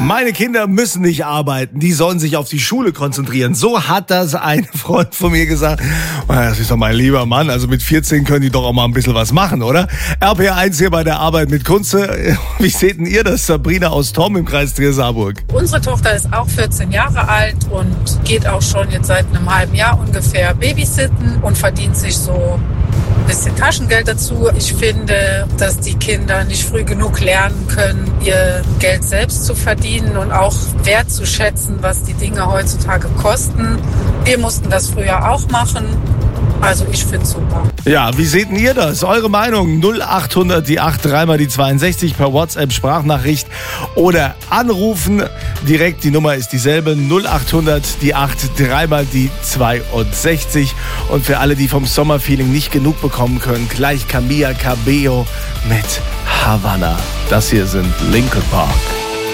Meine Kinder müssen nicht arbeiten, die sollen sich auf die Schule konzentrieren. So hat das ein Freund von mir gesagt. Das ist doch mein lieber Mann, also mit 14 können die doch auch mal ein bisschen was machen, oder? RPR1 hier bei der Arbeit mit Kunze. Wie seht denn ihr das, Sabrina aus Thom im Kreis Trier-Saarburg? Unsere Tochter ist auch 14 Jahre alt und geht auch schon jetzt seit einem halben Jahr ungefähr babysitten und verdient sich so ein bisschen Taschengeld dazu. Ich finde, dass die Kinder nicht früh genug lernen können, ihr Geld selbst zu verdienen und auch wertzuschätzen, was die Dinge heutzutage kosten. Wir mussten das früher auch machen. Also ich finde es super. Ja, wie seht denn ihr das? Eure Meinung 0800 die 8 3 die 62 per WhatsApp Sprachnachricht oder anrufen. Direkt, die Nummer ist dieselbe 0800 die 8 3 die 62. Und für alle, die vom Sommerfeeling nicht genug bekommen können, gleich Camila Cabello mit Havana. Das hier sind Linkin Park.